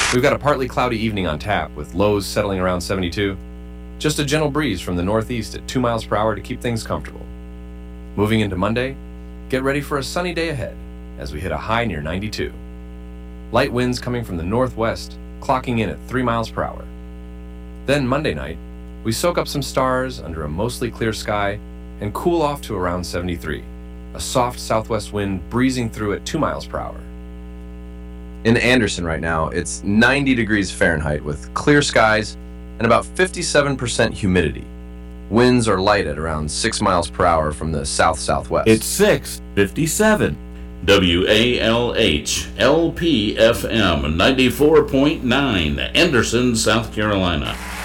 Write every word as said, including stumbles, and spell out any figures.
We've got a partly cloudy evening on tap with lows settling around seventy-two. Just a gentle breeze from the northeast at two miles per hour to keep things comfortable. Moving into Monday, get ready for a sunny day ahead as we hit a high near ninety-two. Light winds coming from the northwest, clocking in at three miles per hour. Then Monday night, we soak up some stars under a mostly clear sky and cool off to around seventy-three, a soft southwest wind breezing through at two miles per hour. In Anderson right now, it's ninety degrees Fahrenheit with clear skies and about fifty-seven percent humidity. Winds are light at around six miles per hour from the south-southwest. It's six fifty-seven. W A L H L P F M ninety-four point nine, Anderson, South Carolina.